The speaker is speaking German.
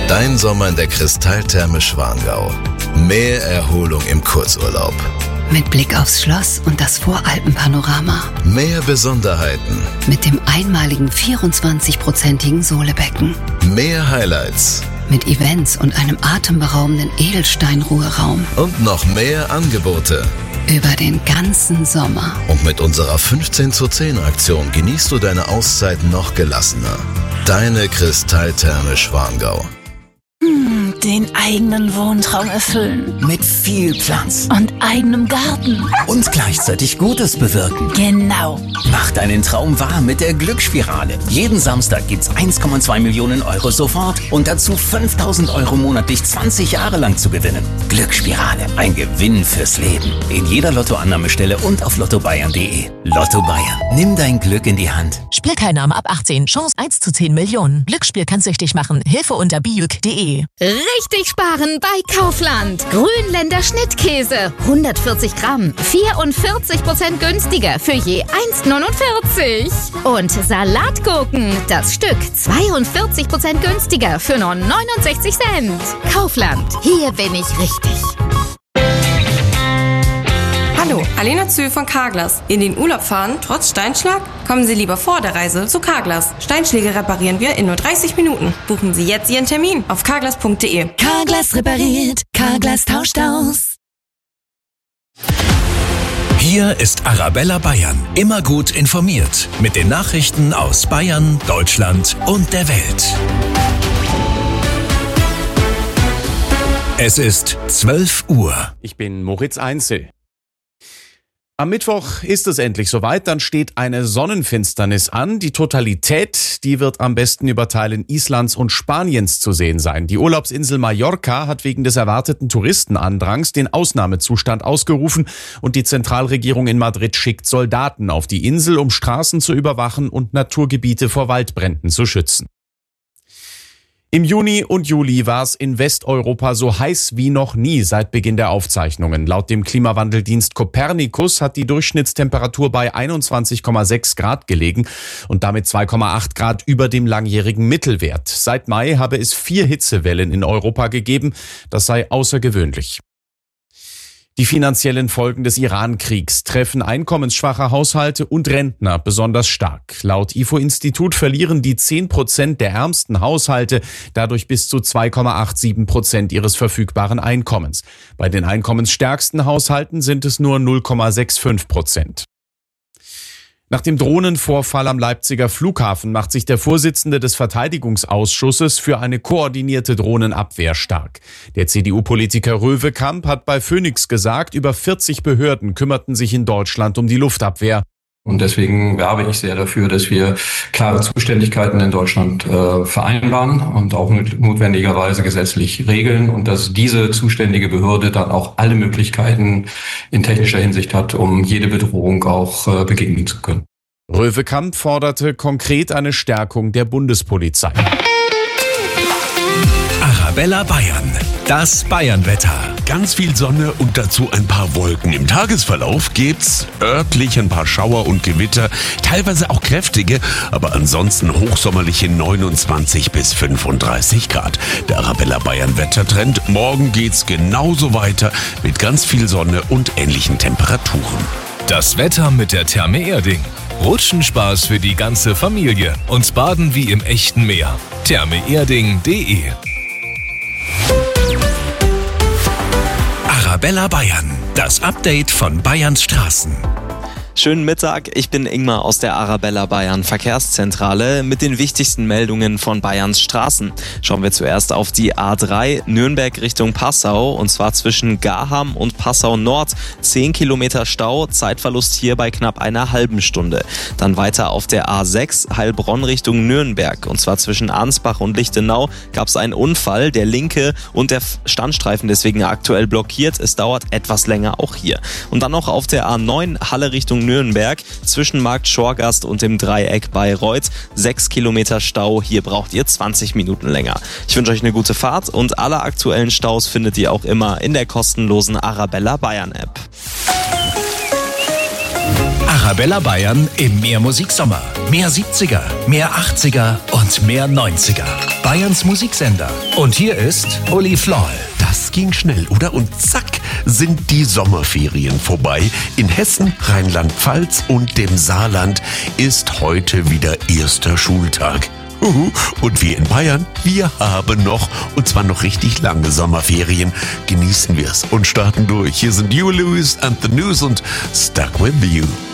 Dein Sommer in der Kristalltherme Schwangau. Mehr Erholung im Kurzurlaub. Mit Blick aufs Schloss und das Voralpenpanorama. Mehr Besonderheiten. Mit dem einmaligen 24-prozentigen Sohlebecken. Mehr Highlights. Mit Events und einem atemberaubenden Edelsteinruheraum. Und noch mehr Angebote. Über den ganzen Sommer. Und mit unserer 15:10 genießt du deine Auszeit noch gelassener. Deine Kristalltherme Schwangau. Den eigenen Wohntraum erfüllen. Mit viel Platz. Und eigenem Garten. Und gleichzeitig Gutes bewirken. Genau. Mach deinen Traum wahr mit der Glücksspirale. Jeden Samstag gibt's 1,2 Millionen Euro sofort und dazu 5.000 Euro monatlich 20 Jahre lang zu gewinnen. Glücksspirale. Ein Gewinn fürs Leben. In jeder Lottoannahmestelle und auf lottobayern.de. Lotto Bayern. Nimm dein Glück in die Hand. Spielteilnahme ab 18. Chance 1 zu 10 Millionen. Glücksspiel kann süchtig machen. Hilfe unter biuk.de. Richtig sparen bei Kaufland. Grünländer Schnittkäse. 140 Gramm. 44% günstiger für je 1,49. Und Salatgurken. Das Stück 42% günstiger für nur 69 Cent. Kaufland. Hier bin ich richtig. Hallo, Alena Zühl von Carglass. In den Urlaub fahren, trotz Steinschlag? Kommen Sie lieber vor der Reise zu Carglass. Steinschläge reparieren wir in nur 30 Minuten. Buchen Sie jetzt Ihren Termin auf carglass.de. Carglass repariert. Carglass tauscht aus. Hier ist Arabella Bayern. Immer gut informiert. Mit den Nachrichten aus Bayern, Deutschland und der Welt. Es ist 12 Uhr. Ich bin Moritz Einzel. Am Mittwoch ist es endlich soweit, dann steht eine Sonnenfinsternis an. Die Totalität, die wird am besten über Teilen Islands und Spaniens zu sehen sein. Die Urlaubsinsel Mallorca hat wegen des erwarteten Touristenandrangs den Ausnahmezustand ausgerufen und die Zentralregierung in Madrid schickt Soldaten auf die Insel, um Straßen zu überwachen und Naturgebiete vor Waldbränden zu schützen. Im Juni und Juli war es in Westeuropa so heiß wie noch nie seit Beginn der Aufzeichnungen. Laut dem Klimawandeldienst Copernicus hat die Durchschnittstemperatur bei 21,6 Grad gelegen und damit 2,8 Grad über dem langjährigen Mittelwert. Seit Mai habe es 4 Hitzewellen in Europa gegeben. Das sei außergewöhnlich. Die finanziellen Folgen des Iran-Kriegs treffen einkommensschwache Haushalte und Rentner besonders stark. Laut IFO-Institut verlieren die 10% der ärmsten Haushalte dadurch bis zu 2,87% ihres verfügbaren Einkommens. Bei den einkommensstärksten Haushalten sind es nur 0,65%. Nach dem Drohnenvorfall am Leipziger Flughafen macht sich der Vorsitzende des Verteidigungsausschusses für eine koordinierte Drohnenabwehr stark. Der CDU-Politiker Röwekamp hat bei Phoenix gesagt, über 40 Behörden kümmerten sich in Deutschland um die Luftabwehr. Und deswegen werbe ich sehr dafür, dass wir klare Zuständigkeiten in Deutschland vereinbaren und auch notwendigerweise gesetzlich regeln und dass diese zuständige Behörde dann auch alle Möglichkeiten in technischer Hinsicht hat, um jede Bedrohung auch begegnen zu können. Röwekamp forderte konkret eine Stärkung der Bundespolizei. Arabella Bayern. Das Bayernwetter. Ganz viel Sonne und dazu ein paar Wolken. Im Tagesverlauf gibt's örtlich ein paar Schauer und Gewitter, teilweise auch kräftige, aber ansonsten hochsommerliche 29 bis 35 Grad. Der Arabella Bayern Wettertrend. Morgen geht's genauso weiter mit ganz viel Sonne und ähnlichen Temperaturen. Das Wetter mit der Therme Erding. Rutschenspaß für die ganze Familie und Baden wie im echten Meer. thermeerding.de. Arabella Bayern. Das Update von Bayerns Straßen. Schönen Mittag, ich bin Ingmar aus der Arabella Bayern Verkehrszentrale mit den wichtigsten Meldungen von Bayerns Straßen. Schauen wir zuerst auf die A3 Nürnberg Richtung Passau und zwar zwischen Garham und Passau Nord. 10 Kilometer Stau, Zeitverlust hier bei knapp einer halben Stunde. Dann weiter auf der A6 Heilbronn Richtung Nürnberg und zwar zwischen Ansbach und Lichtenau gab es einen Unfall. Der linke und der Standstreifen deswegen aktuell blockiert. Es dauert etwas länger auch hier. Und dann noch auf der A9 Halle Richtung Nürnberg zwischen Markt Schorgast und dem Dreieck Bayreuth. 6 Kilometer Stau, hier braucht ihr 20 Minuten länger. Ich wünsche euch eine gute Fahrt und alle aktuellen Staus findet ihr auch immer in der kostenlosen Arabella Bayern App. Arabella Bayern im Mehr Musiksommer. Mehr 70er, mehr 80er und mehr 90er. Bayerns Musiksender. Und hier ist Uli Floll. Das ging schnell, oder? Und zack, sind die Sommerferien vorbei. In Hessen, Rheinland-Pfalz und dem Saarland ist heute wieder erster Schultag. Und wir in Bayern, wir haben noch, und zwar noch richtig lange Sommerferien. Genießen wir es und starten durch. Hier sind You, Louis and the News und Stuck With You.